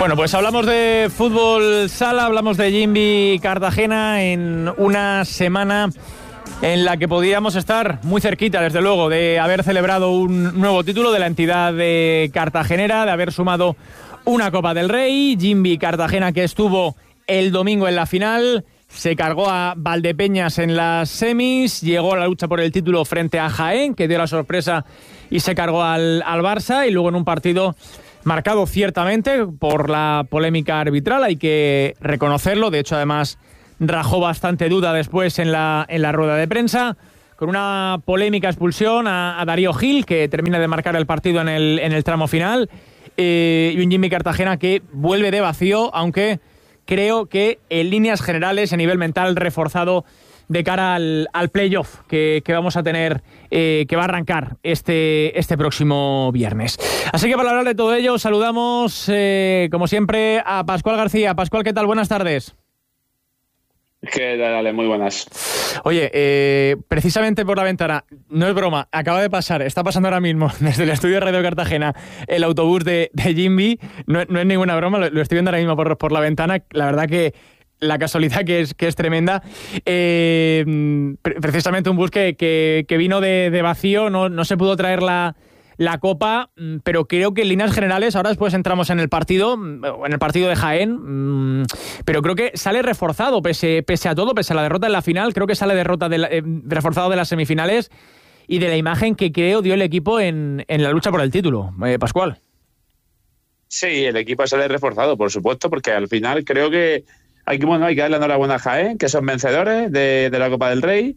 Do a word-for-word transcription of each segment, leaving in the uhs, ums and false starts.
Bueno, pues hablamos de fútbol sala, hablamos de Jimby Cartagena en una semana en la que podíamos estar muy cerquita, desde luego, de haber celebrado un nuevo título de la entidad de cartagenera, de haber sumado una Copa del Rey. Jimby Cartagena, que estuvo el domingo en la final, se cargó a Valdepeñas en las semis, llegó a la lucha por el título frente a Jaén, que dio la sorpresa y se cargó al, al Barça, y luego en un partido marcado ciertamente por la polémica arbitral, hay que reconocerlo. De hecho, además, rajó bastante duda después en la, en la rueda de prensa, con una polémica expulsión a, a Darío Gil, que termina de marcar el partido en el, en el tramo final, eh, y un Jimby Cartagena que vuelve de vacío, aunque creo que en líneas generales, a nivel mental, reforzado de cara al, al playoff que, que vamos a tener, eh, que va a arrancar este, este próximo viernes. Así que para hablar de todo ello, saludamos, eh, como siempre, a Pascual García. Pascual, ¿qué tal? Buenas tardes. ¿Qué tal, Ale? Muy buenas. Oye, eh, precisamente por la ventana, no es broma, acaba de pasar, está pasando ahora mismo desde el estudio de Radio Cartagena el autobús de, de Jimby, no, no es ninguna broma, lo, lo estoy viendo ahora mismo por, por la ventana, la verdad que la casualidad que es, que es tremenda. Eh, pre- precisamente un bus que, que, que vino de, de vacío, no, no se pudo traer la, la copa, pero creo que en líneas generales, ahora después entramos en el partido, en el partido de Jaén, pero creo que sale reforzado, pese, pese a todo, pese a la derrota en la final, creo que sale derrota de la, eh, reforzado de las semifinales y de la imagen que creo dio el equipo en, en la lucha por el título. Eh, Pascual. Sí, el equipo sale reforzado, por supuesto, porque al final creo que hay que, bueno, hay que darle la enhorabuena a Jaén, que son vencedores de, de la Copa del Rey,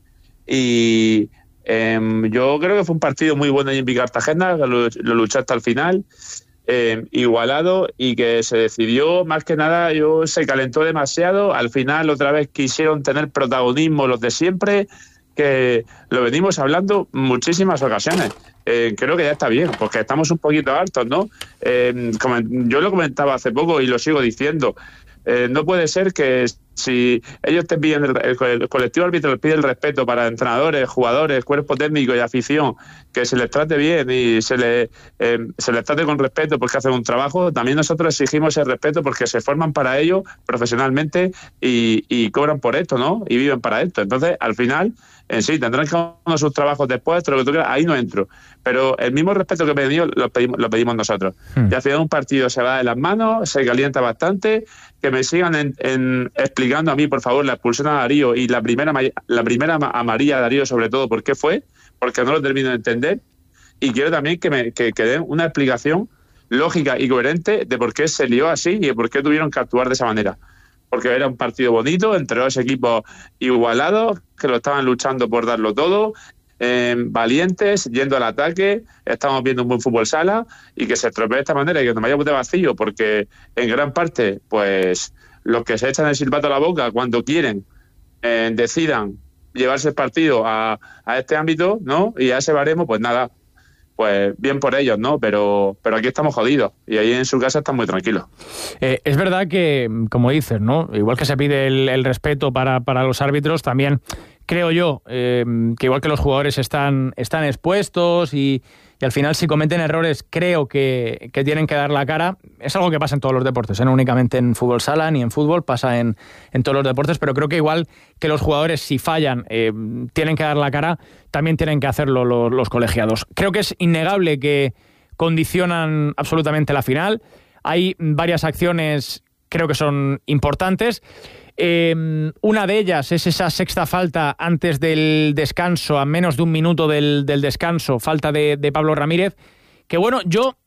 y eh, yo creo que fue un partido muy bueno en Jimby Cartagena, lo, lo luchó hasta el final, eh, igualado, y que se decidió, más que nada, yo se calentó demasiado, al final otra vez quisieron tener protagonismo los de siempre, que lo venimos hablando muchísimas ocasiones. Eh, creo que ya está bien, porque estamos un poquito hartos, ¿no? Eh, como yo lo comentaba hace poco y lo sigo diciendo, Eh, no puede ser que si ellos te piden, el, el, el colectivo árbitro pide el respeto para entrenadores, jugadores, cuerpo técnico y afición, que se les trate bien y se les, eh, se les trate con respeto porque hacen un trabajo, también nosotros exigimos el respeto porque se forman para ello profesionalmente y, y cobran por esto, ¿no? Y viven para esto. Entonces, al final, en sí, tendrán cada uno sus trabajos después, todo lo que tú quieras, ahí no entro. Pero el mismo respeto que pedimos, lo pedimos, lo pedimos nosotros. Hmm. Y al final un partido se va de las manos, se calienta bastante, que me sigan en, en explicando a mí, por favor, la expulsión a Darío y la primera la primera amarilla a Darío, sobre todo, ¿por qué fue? Porque no lo termino de entender. Y quiero también que me que, que den una explicación lógica y coherente de por qué se lió así y de por qué tuvieron que actuar de esa manera. Porque era un partido bonito, entre dos equipos igualados, que lo estaban luchando por darlo todo, eh, valientes, yendo al ataque, estamos viendo un buen fútbol sala, y que se estropee de esta manera y que nos vayamos de vacío, porque en gran parte, pues, los que se echan el silbato a la boca cuando quieren, eh, decidan llevarse el partido a, a este ámbito, ¿no? Y a ese baremo, pues nada, pues bien por ellos, ¿no? Pero, pero aquí estamos jodidos y ahí en su casa están muy tranquilos. Eh, es verdad que, como dices, ¿no? Igual que se pide el, el respeto para, para los árbitros, también creo yo eh, que igual que los jugadores están, están expuestos y, y al final si cometen errores creo que, que tienen que dar la cara. Es algo que pasa en todos los deportes, ¿eh? No únicamente en fútbol sala ni en fútbol, pasa en, en todos los deportes, pero creo que igual que los jugadores si fallan eh, tienen que dar la cara, también tienen que hacerlo los, los colegiados. Creo que es innegable que condicionan absolutamente la final. Hay varias acciones, creo que son importantes. Eh, una de ellas es esa sexta falta antes del descanso, a menos de un minuto del, del descanso, falta de, de Pablo Ramírez, que bueno, yo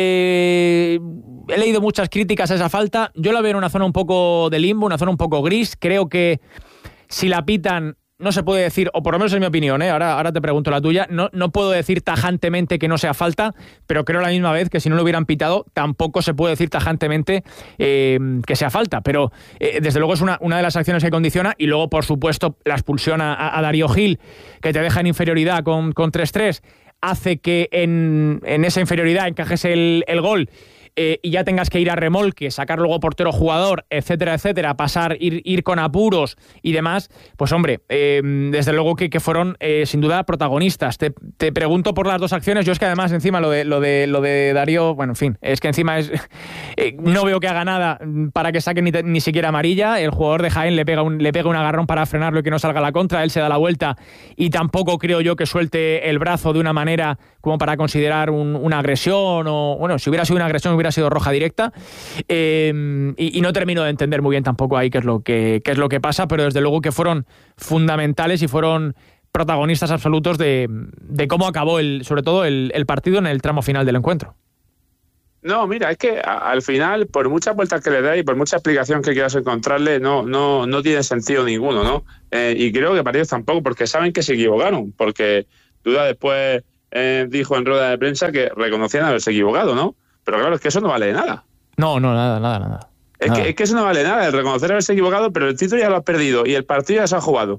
eh, he leído muchas críticas a esa falta, yo la veo en una zona un poco de limbo, una zona un poco gris, creo que si la pitan no se puede decir, o por lo menos es mi opinión, ¿eh? ahora, ahora te pregunto la tuya, no, no puedo decir tajantemente que no sea falta, pero creo a la misma vez que si no lo hubieran pitado, tampoco se puede decir tajantemente eh, que sea falta, pero eh, desde luego es una, una de las acciones que condiciona, y luego, por supuesto, la expulsión a, a Darío Gil, que te deja en inferioridad con, con tres tres, hace que en, en esa inferioridad encajes el, el gol, eh, y ya tengas que ir a remolque, sacar luego portero jugador, etcétera, etcétera, pasar, ir, ir con apuros y demás, pues hombre, eh, desde luego que, que fueron eh, sin duda protagonistas. Te, te pregunto por las dos acciones, yo es que además encima lo de, lo de, lo de Darío, bueno, en fin, es que encima es eh, no veo que haga nada para que saque ni, ni siquiera amarilla. El jugador de Jaén le pega, un, le pega un agarrón para frenarlo y que no salga a la contra, él se da la vuelta y tampoco creo yo que suelte el brazo de una manera como para considerar un, una agresión o, bueno, si hubiera sido una agresión hubiera sido roja directa, eh, y, y no termino de entender muy bien tampoco ahí qué es lo que, qué es lo que pasa, pero desde luego que fueron fundamentales y fueron protagonistas absolutos de, de cómo acabó el, sobre todo el, el partido en el tramo final del encuentro. No, mira, es que a, al final, por muchas vueltas que le dé y por mucha explicación que quieras encontrarle, no, no, no tiene sentido ninguno, ¿no? Eh, y creo que para ellos tampoco, porque saben que se equivocaron, porque Duda después eh, dijo en rueda de prensa que reconocían haberse equivocado, ¿no? Pero claro, es que eso no vale de nada. No, no, nada, nada, nada. Es, nada. Que, es que eso no vale nada, el reconocer haberse equivocado, pero el título ya lo has perdido y el partido ya se ha jugado.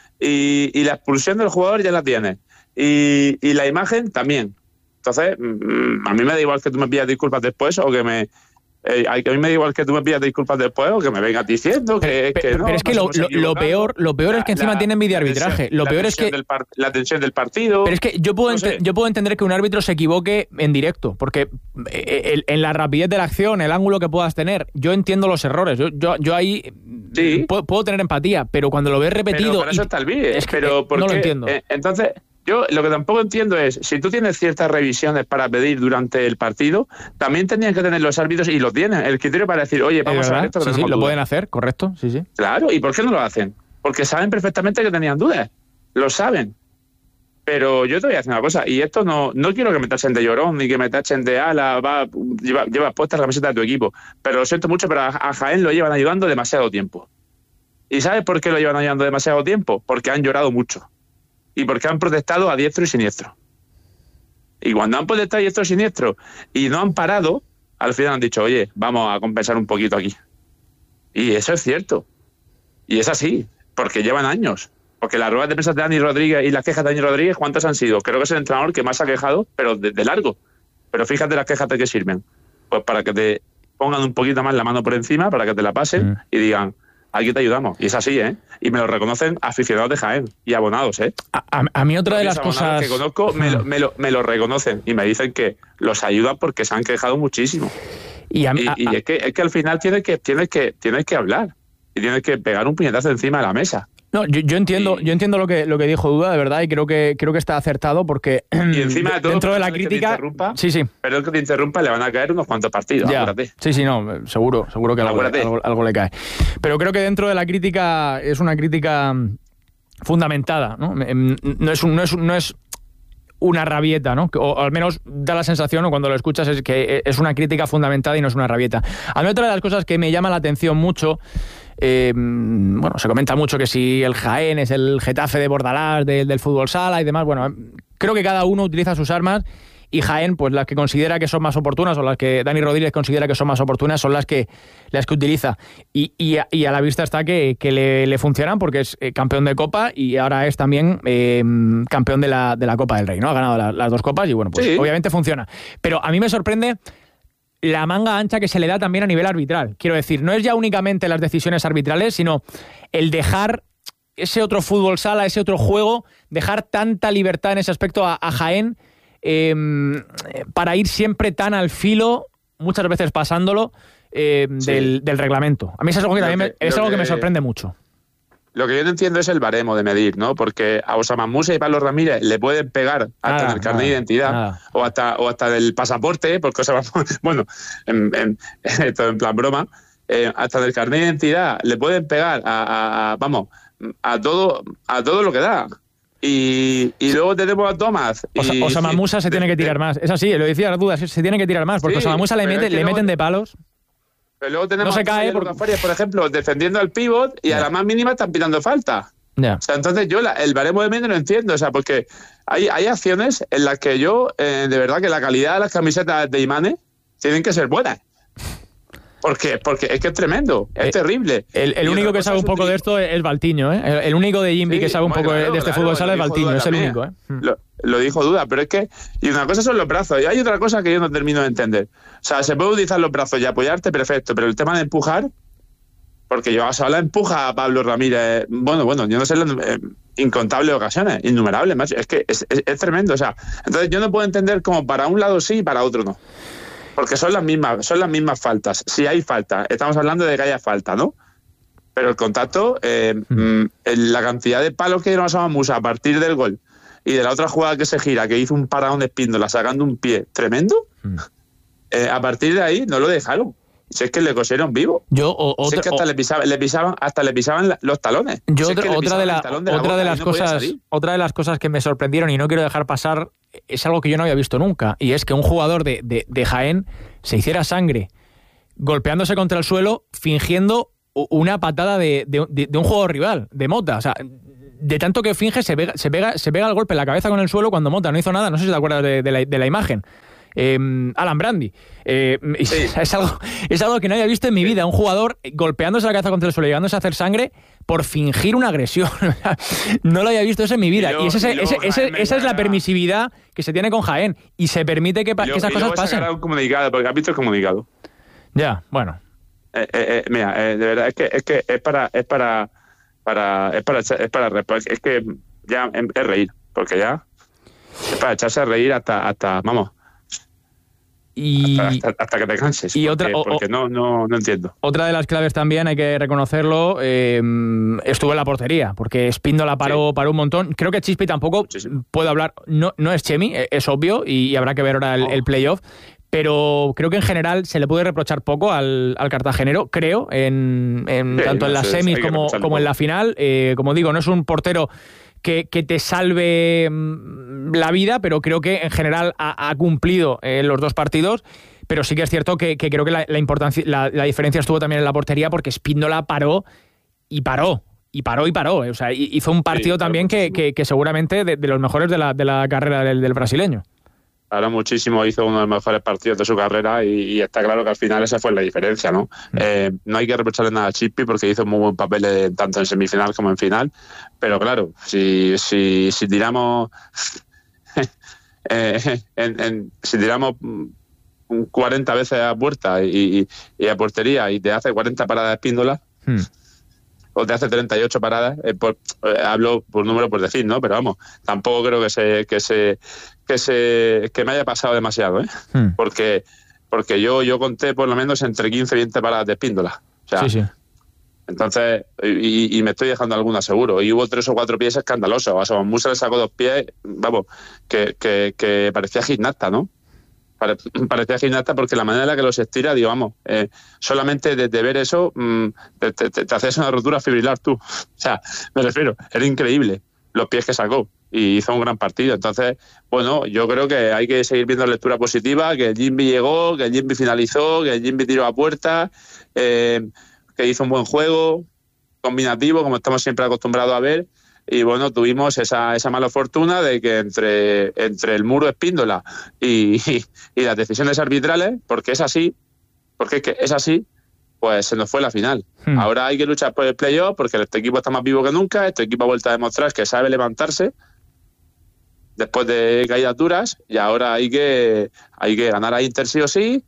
Y, y la expulsión del jugador ya la tienes. Y, y la imagen también. Entonces, a mí me da igual que tú me pidas disculpas después o que me... Eh, a mí me da igual que tú me pidas disculpas después o que me vengas diciendo que, pero, que no. Pero es que no lo, lo, lo peor, lo peor la, es que encima la, tienen medio arbitraje. Lo peor es que par, la tensión del partido. Pero es que yo puedo no sé. yo puedo entender que un árbitro se equivoque en directo, porque en, en la rapidez de la acción, el ángulo que puedas tener, yo entiendo los errores. Yo yo, yo ahí sí. puedo, puedo tener empatía, pero cuando lo ves repetido, pero para eso está el vídeo. Es que pero no lo qué? entiendo. Eh, entonces. Yo lo que tampoco entiendo es, si tú tienes ciertas revisiones para pedir durante el partido, también tenían que tener los árbitros, y lo tienen, el criterio para decir, oye, vamos a ver esto. Sí, sí, lo pueden hacer, correcto, sí, sí. Claro, ¿y por qué no lo hacen? Porque saben perfectamente que tenían dudas, lo saben. Pero yo te voy a decir una cosa, y esto no no quiero que me tachen de llorón, ni que me tachen de ala, va, lleva, lleva puestas la camiseta de tu equipo, pero lo siento mucho, pero a, a Jaén lo llevan ayudando demasiado tiempo. ¿Y sabes por qué lo llevan ayudando demasiado tiempo? Porque han llorado mucho. Y porque han protestado a diestro y siniestro. Y cuando han protestado a diestro y siniestro y no han parado, al final han dicho, oye, vamos a compensar un poquito aquí. Y eso es cierto. Y es así, porque llevan años. Porque las ruedas de prensa de Dani Rodríguez y las quejas de Dani Rodríguez, ¿cuántas han sido? Creo que es el entrenador que más ha quejado, pero de, de largo. Pero fíjate las quejas de qué sirven. Pues para que te pongan un poquito más la mano por encima, para que te la pasen mm. y digan, aquí te ayudamos. Y es así, ¿eh? Y me lo reconocen aficionados de Jaén y abonados, ¿eh? A, a, a mí otra de las cosas que conozco me lo, me, lo, me lo reconocen y me dicen que los ayudan porque se han quejado muchísimo. Y, a, y, a, y es, que, es que al final tienes que, tienes que, tienes que hablar y tienes que pegar un puñetazo encima de la mesa. No, yo, yo entiendo, yo entiendo lo que lo que dijo Duda, de verdad, y creo que creo que está acertado porque y encima de todo, dentro de la crítica, sí, sí, pero que te interrumpa le van a caer unos cuantos partidos. Ya, sí, sí, no, seguro, seguro que algo, algo, algo le cae. Pero creo que dentro de la crítica es una crítica fundamentada, ¿no? No es un, no es no es una rabieta, ¿no? O al menos da la sensación, o cuando lo escuchas, es que es una crítica fundamentada y no es una rabieta. A mí otra de las cosas que me llama la atención mucho. Eh, bueno, se comenta mucho que si el Jaén es el Getafe de Bordalás, de, del fútbol sala y demás. Bueno, creo que cada uno utiliza sus armas y Jaén, pues las que considera que son más oportunas o las que Dani Rodríguez considera que son más oportunas son las que las que utiliza. Y, y, a, y a la vista está que, que le, le funcionan porque es campeón de Copa y ahora es también eh, campeón de la, de la Copa del Rey, ¿no? Ha ganado la, las dos copas y bueno, pues sí, obviamente funciona. Pero a mí me sorprende la manga ancha que se le da también a nivel arbitral. Quiero decir, no es ya únicamente las decisiones arbitrales, sino el dejar ese otro fútbol sala, ese otro juego, dejar tanta libertad en ese aspecto a, a Jaén eh, para ir siempre tan al filo, muchas veces pasándolo, eh, sí. del, del reglamento. A mí es algo que, también me, es algo que, que me sorprende mucho. Lo que yo no entiendo es el baremo de medir, ¿no? Porque a Osama Musa y Pablo Ramírez le pueden pegar hasta nada, del carnet de identidad nada. o hasta o hasta del pasaporte, porque Osama, bueno, en, en, esto en plan broma, eh, hasta del carnet de identidad le pueden pegar a, a, a vamos, a todo a todo lo que da. Y, y luego tenemos a Tomás. Y, Osama Musa se de, tiene que tirar de, más. Es así, lo decía la duda, se, se tiene que tirar más, porque sí, Osama Musa le, mete, es que le meten de palos. Pero luego tenemos no se cae a por... Farias, por ejemplo, defendiendo al pívot y yeah. a la más mínima están pitando falta. Yeah. O sea, entonces yo la, el baremo de medio no entiendo, o sea, porque hay, hay acciones en las que yo, eh, de verdad, que la calidad de las camisetas de Imane tienen que ser buenas. Porque, porque es que es tremendo, es eh, terrible. El, el único que sabe un poco de esto es Valtiño, ¿eh? El, el único de Jimby sí, que sabe un poco claro, de este claro, fútbol sala es Valtiño, es el único, ¿eh? Lo, lo dijo Duda, pero es que... Y una cosa son los brazos, y hay otra cosa que yo no termino de entender. O sea, se puede utilizar los brazos y apoyarte, perfecto, pero el tema de empujar... Porque yo a la empuja a Pablo Ramírez, bueno, bueno, yo no sé, eh, incontables ocasiones, innumerables, macho. Es que es, es, es tremendo, o sea, entonces yo no puedo entender cómo para un lado sí y para otro no. Porque son las mismas, son las mismas faltas. Si hay falta, estamos hablando de que haya falta, ¿no? Pero el contacto, eh, mm. la cantidad de palos que dieron a Musa a partir del gol y de la otra jugada que se gira, que hizo un paradón de Espíndola sacando un pie tremendo, mm. eh, a partir de ahí no lo dejaron. Si es que le cosieron vivo. Yo, o, otra, si es que hasta, o, le pisaban, le pisaban, hasta le pisaban la, los talones. Yo si otra, es que otra, de, la, de, la otra de las no cosas, otra de las cosas que me sorprendieron y no quiero dejar pasar es algo que yo no había visto nunca, y es que un jugador de, de, de Jaén se hiciera sangre golpeándose contra el suelo fingiendo una patada de, de, de, de un jugador rival, de Mota. O sea, de tanto que finge se pega, se pega, se pega el golpe en la cabeza con el suelo cuando Mota no hizo nada. No sé si te acuerdas de, de, la, de la imagen. Eh, Alan Brandi. Eh, sí. es, algo, es algo que no había visto en mi vida. Un jugador golpeándose la cabeza contra el suelo, llegándose a hacer sangre por fingir una agresión. No lo había visto eso en mi vida. Y, luego, y, ese, y luego, ese, ese, esa es la permisividad que se tiene con Jaén. Y se permite que, luego, que esas cosas pasen. Un comunicado, porque has visto el comunicado. Ya, bueno. Eh, eh, eh, mira, eh, de verdad, es que es que es para es para para es para es para es que ya es reír, porque ya es para echarse a reír hasta hasta vamos. Y, hasta, hasta, hasta que te canses, y porque, otra, o, porque no, no, no entiendo. Otra de las claves también, hay que reconocerlo, eh, estuvo en la portería, porque Espíndola paró, sí. paró un montón. Creo que Chispi tampoco Muchísimo. puede hablar, no, no es Chemi, es obvio, y, y habrá que ver ahora el, oh. el playoff, pero creo que en general se le puede reprochar poco al, al cartagenero, creo, en, en sí, tanto no, en las semis como, como en la final. Eh, como digo, no es un portero Que, que te salve la vida, pero creo que en general ha, ha cumplido en eh, los dos partidos. Pero sí que es cierto que, que creo que la, la, importancia, la, la diferencia estuvo también en la portería, porque Espíndola paró y paró, y paró y paró. O sea, hizo un partido sí, también que, que, que seguramente de, de los mejores de la, de la carrera del, del brasileño. Ahora muchísimo, hizo uno de los mejores partidos de su carrera y, y está claro que al final esa fue la diferencia, ¿no? Mm. Eh, no hay que reprocharle nada a Chispi porque hizo muy buen papel eh, tanto en semifinal como en final, pero claro, si, si, si tiramos eh, en, en, si tiramos cuarenta veces a puerta y, y, y a portería y te hace cuarenta paradas de Espíndola, mm. o te hace treinta y ocho paradas, eh, por, eh, hablo por número por decir, ¿no? Pero vamos, tampoco creo que se que se que se que me haya pasado demasiado, ¿eh? Hmm. Porque porque yo yo conté por lo menos entre quince y veinte paradas de Espíndola. O sea, sí, sí. Entonces, y, y me estoy dejando alguna seguro. Y hubo tres o cuatro pies escandalosos. O sea, Musa le sacó dos pies, vamos, que, que, que parecía gimnasta, ¿no? Pare, parecía gimnasta porque la manera en la que los estira, digo, vamos, eh, solamente de, de ver eso mmm, te, te, te haces una rotura fibrilar tú. O sea, me refiero, era increíble los pies que sacó y hizo un gran partido. Entonces, bueno, yo creo que hay que seguir viendo lectura positiva, que el Jimby llegó, que el Jimby finalizó, que el Jimby tiró a puerta, eh, que hizo un buen juego combinativo, como estamos siempre acostumbrados a ver. Y bueno, tuvimos esa, esa mala fortuna de que entre, entre el muro Espíndola y, y, y las decisiones arbitrales, porque es así, porque es que es así, pues se nos fue la final. Hmm. Ahora hay que luchar por el playoff porque este equipo está más vivo que nunca, este equipo ha vuelto a demostrar que sabe levantarse después de caídas duras y ahora hay que, hay que ganar a Inter sí o sí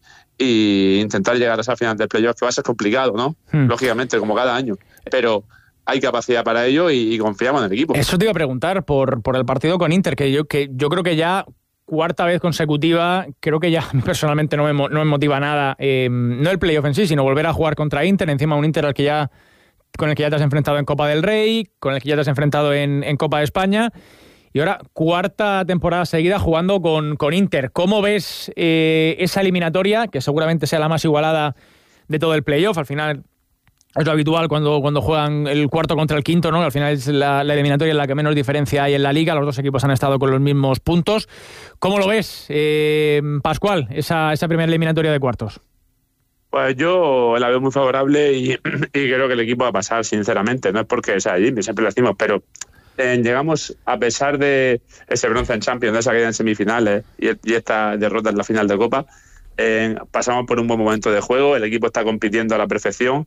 e intentar llegar a esa final del playoff, que va a ser complicado, ¿no? Hmm. Lógicamente, como cada año. Pero hay capacidad para ello y, y confiamos en el equipo. Eso te iba a preguntar por, por el partido con Inter, que yo, que yo creo que ya cuarta vez consecutiva, creo que ya personalmente no me, no me motiva nada, eh, no el playoff en sí, sino volver a jugar contra Inter, encima un Inter al que ya, con el que ya te has enfrentado en Copa del Rey, con el que ya te has enfrentado en, en Copa de España, y ahora cuarta temporada seguida jugando con, con Inter. ¿Cómo ves eh, esa eliminatoria, que seguramente sea la más igualada de todo el playoff? Al final es lo habitual cuando, cuando juegan el cuarto contra el quinto, ¿no? Al final es la, la eliminatoria en la que menos diferencia hay en la Liga. Los dos equipos han estado con los mismos puntos. ¿Cómo lo ves, eh, Pascual, esa, esa primera eliminatoria de cuartos? Pues yo la veo muy favorable y, y creo que el equipo va a pasar, sinceramente. No es porque sea Jimmy, siempre lo decimos, pero eh, llegamos, a pesar de ese bronce en Champions, de esa caída en semifinales y, y esta derrota en la final de Copa, eh, pasamos por un buen momento de juego, el equipo está compitiendo a la perfección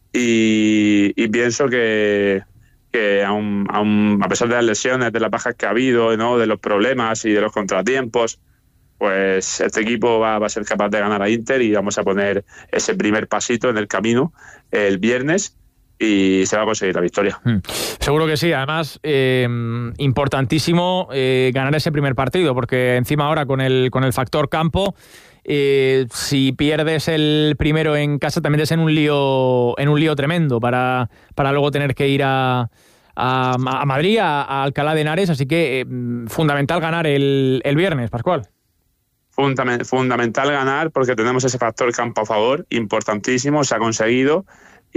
y, y pienso que, que aun, aun, a pesar de las lesiones, de las bajas que ha habido, ¿no?, de los problemas y de los contratiempos, pues este equipo va, va a ser capaz de ganar a Inter y vamos a poner ese primer pasito en el camino el viernes y se va a conseguir la victoria. Mm. Seguro que sí, además eh, importantísimo eh, ganar ese primer partido, porque encima ahora con el, con el factor campo, eh, si pierdes el primero en casa también es en un lío, en un lío tremendo para, para luego tener que ir a... A, a Madrid, a, a Alcalá de Henares, así que eh, fundamental ganar el, el viernes, Pascual. Fundamental ganar porque tenemos ese factor campo a favor, importantísimo, se ha conseguido,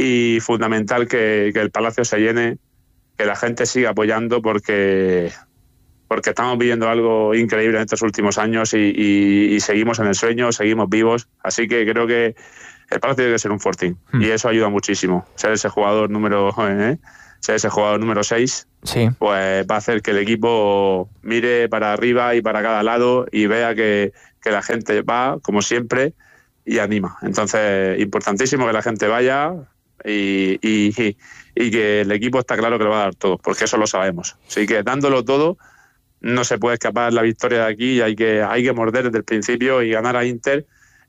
y fundamental que, que el Palacio se llene, que la gente siga apoyando porque, porque estamos viviendo algo increíble en estos últimos años y, y, y seguimos en el sueño, seguimos vivos, así que creo que el Palacio tiene que ser un fortín hmm. y eso ayuda muchísimo, ser ese jugador número... ¿eh? ser ese jugador número seis, sí. pues va a hacer que el equipo mire para arriba y para cada lado y vea que, que la gente va, como siempre, y anima. Entonces, importantísimo que la gente vaya y, y, y, y que el equipo está claro que lo va a dar todo, porque eso lo sabemos. Así que dándolo todo, no se puede escapar la victoria de aquí y hay que, hay que morder desde el principio y ganar a Inter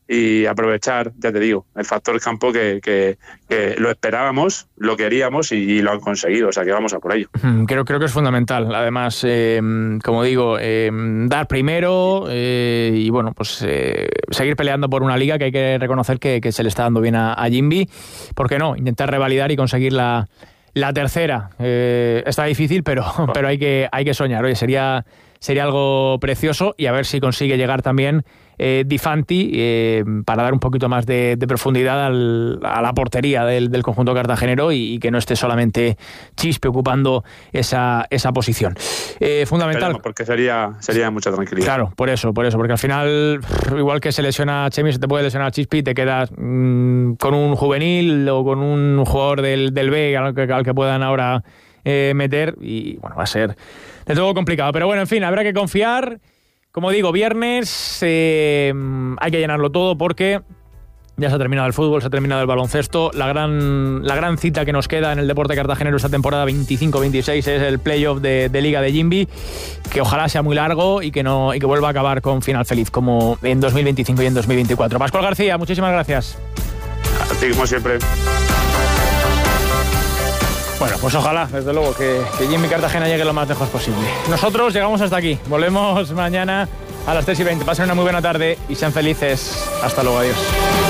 y aprovechar, ya te digo, el factor campo que, que, que lo esperábamos, lo queríamos y, y lo han conseguido, o sea que vamos a por ello. Creo, creo que es fundamental, además, eh, como digo, eh, dar primero eh, y bueno, pues eh, seguir peleando por una liga que hay que reconocer que, que se le está dando bien a, a Jimby, ¿por qué no? Intentar revalidar y conseguir la, la tercera. Eh, está difícil, pero, oh. pero hay que, hay que soñar. Oye, sería, sería algo precioso y a ver si consigue llegar también Eh, Di Fanti eh, para dar un poquito más de, de profundidad al, a la portería del, del conjunto cartagenero y, y que no esté solamente Chispe ocupando esa, esa posición. Eh, fundamental. Esperemos, porque sería, sería mucha tranquilidad. Claro, por eso, por eso, porque al final, igual que se lesiona Chemi, se te puede lesionar Chispe y te quedas mmm, con un juvenil o con un jugador del, del B al que, al que puedan ahora eh, meter y bueno, va a ser de todo complicado. Pero bueno, en fin, habrá que confiar. Como digo, viernes eh, hay que llenarlo todo porque ya se ha terminado el fútbol, se ha terminado el baloncesto. La gran, la gran cita que nos queda en el deporte cartagenero esta temporada veinticinco veintiséis es el playoff de, de Liga de Jimby, que ojalá sea muy largo y que, no, y que vuelva a acabar con final feliz como en dos mil veinticinco y en dos mil veinticuatro. Pascual García, muchísimas gracias. A ti, como siempre. Bueno, pues ojalá, desde luego, que, que Jimby Cartagena llegue lo más lejos posible. Nosotros llegamos hasta aquí. Volvemos mañana a las tres y veinte. Pasen una muy buena tarde y sean felices. Hasta luego, adiós.